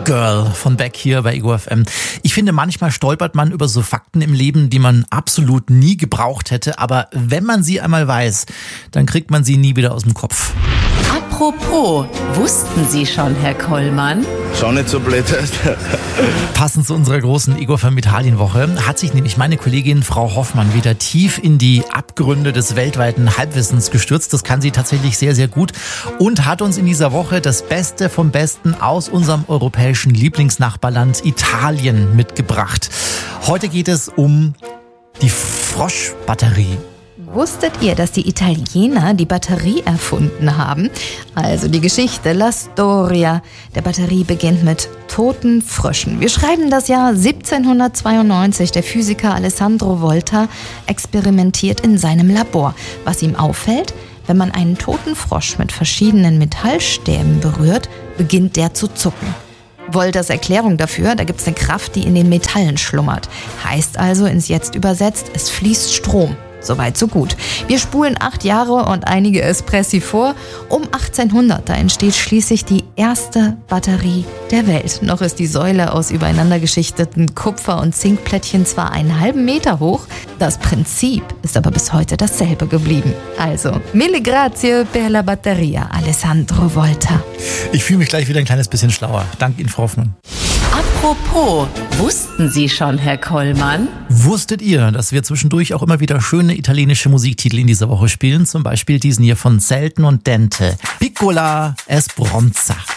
Girl von Beck hier bei Ego FM. Ich finde, manchmal stolpert man über so Fakten im Leben, die man absolut nie gebraucht hätte. Aber wenn man sie einmal weiß, dann kriegt man sie nie wieder aus dem Kopf. Apropos, wussten Sie schon, Herr Kollmann? Schon nicht so blöd. Passend zu unserer großen Ego FM Italienwoche hat sich nämlich meine Kollegin Frau Hoffmann wieder tief in die Abgründe des weltweiten Halbwissens gestürzt. Das kann sie tatsächlich sehr, sehr gut und hat uns in dieser Woche das Beste vom Besten aus unserem europäischen Lieblingsnachbarland Italien mitgebracht. Heute geht es um die Froschbatterie. Wusstet ihr, dass die Italiener die Batterie erfunden haben? Also die Geschichte, la storia der Batterie beginnt mit toten Fröschen. Wir schreiben das Jahr 1792. Der Physiker Alessandro Volta experimentiert in seinem Labor. Was ihm auffällt, wenn man einen toten Frosch mit verschiedenen Metallstäben berührt, beginnt der zu zucken. Voltas Erklärung dafür, da gibt es eine Kraft, die in den Metallen schlummert. Heißt also ins Jetzt übersetzt, es fließt Strom. Soweit, so gut. Wir spulen 8 Jahre und einige Espressi vor. Um 1800, da entsteht schließlich die erste Batterie der Welt. Noch ist die Säule aus übereinandergeschichteten Kupfer- und Zinkplättchen zwar einen halben Meter hoch, das Prinzip ist aber bis heute dasselbe geblieben. Also, mille grazie per la batteria, Alessandro Volta. Ich fühle mich gleich wieder ein kleines bisschen schlauer. Dank Ihnen, Frau Hoffmann. Apropos, wussten Sie schon, Herr Kollmann? Wusstet ihr, dass wir zwischendurch auch immer wieder schöne italienische Musiktitel in dieser Woche spielen? Zum Beispiel diesen hier von Selten und Dente. Piccola Esperanza.